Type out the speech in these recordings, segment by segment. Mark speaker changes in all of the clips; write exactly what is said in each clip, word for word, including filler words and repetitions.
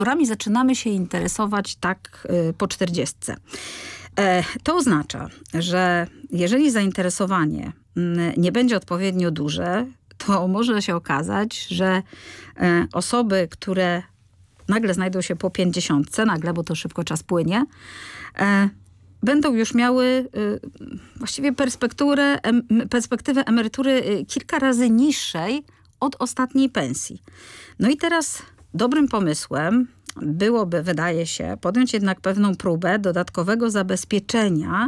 Speaker 1: którymi zaczynamy się interesować tak y, po czterdziestce. E, to oznacza, że jeżeli zainteresowanie y, nie będzie odpowiednio duże, to może się okazać, że y, osoby, które nagle znajdą się po pięćdziesiątce, nagle, bo to szybko czas płynie, y, będą już miały y, właściwie perspektywę, em, perspektywę emerytury y, kilka razy niższej od ostatniej pensji. No i teraz dobrym pomysłem byłoby, wydaje się, podjąć jednak pewną próbę dodatkowego zabezpieczenia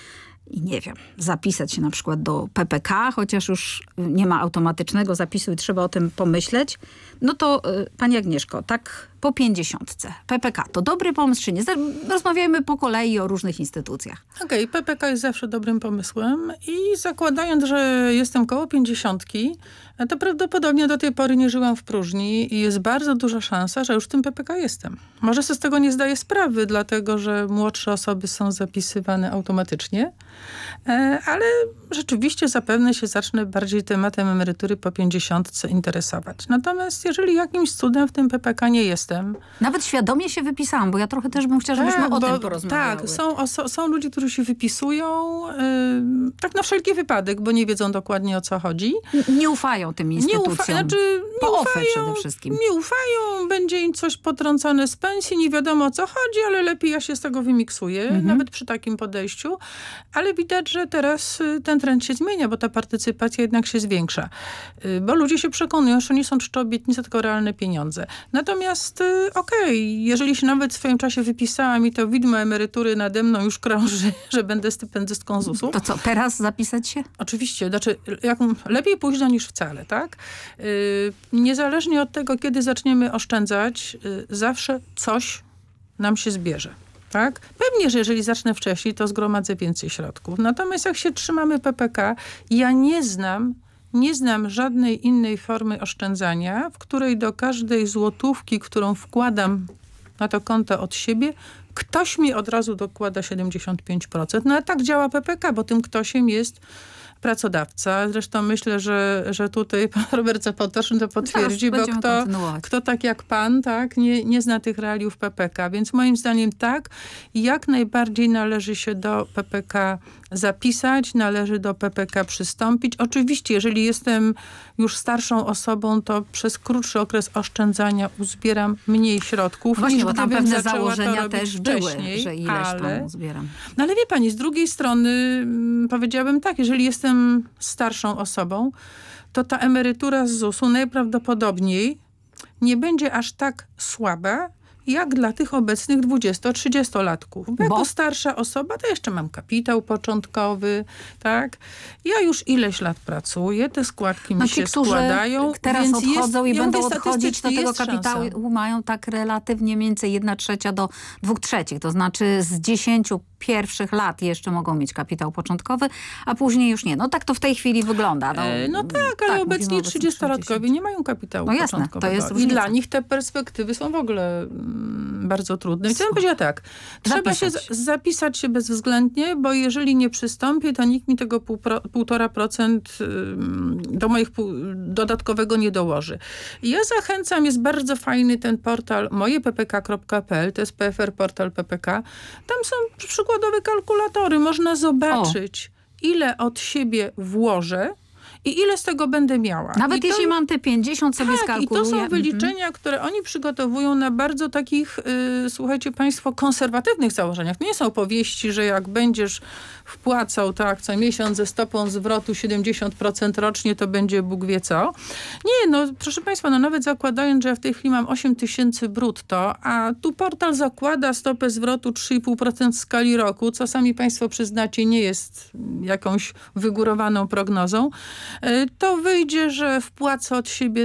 Speaker 1: i nie wiem, zapisać się na przykład do P P K, chociaż już nie ma automatycznego zapisu i trzeba o tym pomyśleć. No to y, pani Agnieszko, tak po pięćdziesiątce. P P K to dobry pomysł czy nie? Rozmawiajmy po kolei o różnych instytucjach.
Speaker 2: Okej, okay, P P K jest zawsze dobrym pomysłem i zakładając, że jestem koło pięćdziesiątki, to prawdopodobnie do tej pory nie żyłam w próżni i jest bardzo duża szansa, że już w tym P P K jestem. Może sobie z tego nie zdaję sprawy, dlatego że młodsze osoby są zapisywane automatycznie, ale rzeczywiście zapewne się zacznę bardziej tematem emerytury po pięćdziesiątce interesować. Natomiast jeżeli jakimś cudem w tym P P K nie jestem...
Speaker 1: Nawet świadomie się wypisałam, bo ja trochę też bym chciała, żebyśmy tak, o tym porozmawiały.
Speaker 2: Tak, są, oso- są ludzie, którzy się wypisują yy, tak na wszelki wypadek, bo nie wiedzą dokładnie o co chodzi.
Speaker 1: N- nie ufają tym instytucjom. Nie, ufa-
Speaker 2: znaczy, nie
Speaker 1: po
Speaker 2: ufają,
Speaker 1: przede wszystkim.
Speaker 2: Nie ufają, będzie im coś potrącone z pensji, nie wiadomo o co chodzi, ale lepiej ja się z tego wymiksuję, mhm. nawet przy takim podejściu. Ale widać, że teraz ten trend się zmienia, bo ta partycypacja jednak się zwiększa. Yy, bo ludzie się przekonują, że nie są czcze obietnice, tylko realne pieniądze. Natomiast yy, okej, okay, jeżeli się nawet w swoim czasie wypisałam i to widmo emerytury nade mną już krąży, że będę stypendystką zusu.
Speaker 1: To co, teraz zapisać się?
Speaker 2: Oczywiście. Znaczy, jak, lepiej późno niż wcale, tak? Yy, niezależnie od tego, kiedy zaczniemy oszczędzać, yy, zawsze coś nam się zbierze. Tak? Pewnie, że jeżeli zacznę wcześniej, to zgromadzę więcej środków. Natomiast jak się trzymamy P P K, ja nie znam Nie znam żadnej innej formy oszczędzania, w której do każdej złotówki, którą wkładam na to konto od siebie, ktoś mi od razu dokłada siedemdziesiąt pięć procent. No a tak działa P P K, bo tym ktośem jest pracodawca. Zresztą myślę, że, że tutaj pan Robert Zapotoczny to potwierdzi, bo kto, kto tak jak pan, tak, nie, nie zna tych realiów P P K. Więc moim zdaniem tak, jak najbardziej należy się do P P K zapisać, należy do P P K przystąpić. Oczywiście, jeżeli jestem już starszą osobą, to przez krótszy okres oszczędzania uzbieram mniej środków.
Speaker 1: Właśnie,
Speaker 2: niż
Speaker 1: bo tam pewne
Speaker 2: założenia
Speaker 1: też były, że ileś
Speaker 2: ale,
Speaker 1: tam uzbieram.
Speaker 2: No ale wie pani, z drugiej strony m, powiedziałabym tak, jeżeli jestem starszą osobą, to ta emerytura z zusu najprawdopodobniej nie będzie aż tak słaba, jak dla tych obecnych dwudziesto-trzydziestolatków. Bo, bo jako starsza osoba to jeszcze mam kapitał początkowy, tak? Ja już ileś lat pracuję, te składki
Speaker 1: no
Speaker 2: mi
Speaker 1: ci,
Speaker 2: się składają.
Speaker 1: teraz
Speaker 2: więc
Speaker 1: odchodzą
Speaker 2: jest,
Speaker 1: i
Speaker 2: ja
Speaker 1: będą
Speaker 2: mówię,
Speaker 1: odchodzić do tego kapitału,
Speaker 2: szansa.
Speaker 1: mają tak relatywnie mniej więcej jedna trzecia do dwóch trzecich. To znaczy z dziesięciu pierwszych lat jeszcze mogą mieć kapitał początkowy, a później już nie. No tak to w tej chwili wygląda. No,
Speaker 2: e, no tak, ale tak, obecnie trzydziestolatkowie nie mają kapitału
Speaker 1: no jasne,
Speaker 2: początkowego.
Speaker 1: To jest
Speaker 2: I
Speaker 1: różnica.
Speaker 2: dla nich te perspektywy są w ogóle mm, bardzo trudne. Więc ja bym powiedziała tak, trzeba się z- zapisać się bezwzględnie, bo jeżeli nie przystąpię, to nikt mi tego półtora procent do moich pół, dodatkowego nie dołoży. I ja zachęcam, jest bardzo fajny ten portal moje p p k kropka p l, to jest P F R portal P P K. Tam są przykładowe kalkulatory, można zobaczyć, o. ile od siebie włożę i ile z tego będę miała.
Speaker 1: Nawet
Speaker 2: I
Speaker 1: jeśli
Speaker 2: to,
Speaker 1: mam te pięćdziesiąt sobie
Speaker 2: tak,
Speaker 1: skalkuluję.
Speaker 2: I to są wyliczenia, mm-hmm. które oni przygotowują na bardzo takich, y, słuchajcie państwo, konserwatywnych założeniach. To nie są opowieści, że jak będziesz wpłacał tak co miesiąc ze stopą zwrotu siedemdziesiąt procent rocznie, to będzie Bóg wie co. Nie, no proszę państwa, no nawet zakładając, że ja w tej chwili mam osiem tysięcy brutto, a tu portal zakłada stopę zwrotu trzy i pół procent w skali roku, co sami państwo przyznacie nie jest jakąś wygórowaną prognozą, to wyjdzie, że wpłacę od siebie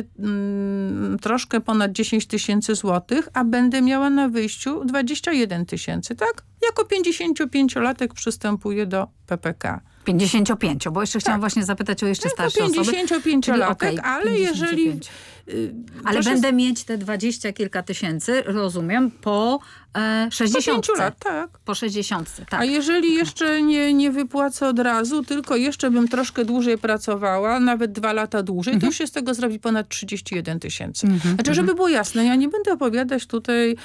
Speaker 2: mm, troszkę ponad dziesięć tysięcy złotych, a będę miała na wyjściu dwadzieścia jeden tysięcy, tak? Jako pięćdziesięciopięciolatek przystępuję do P P K.
Speaker 1: pięćdziesięciopięcio, bo jeszcze chciałam tak. właśnie zapytać o jeszcze
Speaker 2: jako
Speaker 1: starsze osoby.
Speaker 2: pięćdziesięciopięciolatek,
Speaker 1: okay,
Speaker 2: ale jeżeli y,
Speaker 1: Ale
Speaker 2: proszę
Speaker 1: będę mieć te dwadzieścia kilka tysięcy, rozumiem, po e,
Speaker 2: po
Speaker 1: sześćdziesiątce.
Speaker 2: pięciu lat, tak.
Speaker 1: Po sześćdziesiątce, tak.
Speaker 2: A jeżeli jeszcze nie, nie wypłacę od razu, tylko jeszcze bym troszkę dłużej pracowała, nawet dwa lata dłużej,
Speaker 1: Mhm.
Speaker 2: to już się z tego zrobi ponad trzydzieści jeden tysięcy.
Speaker 1: Mhm,
Speaker 2: Znaczy, żeby było jasne, ja nie będę opowiadać tutaj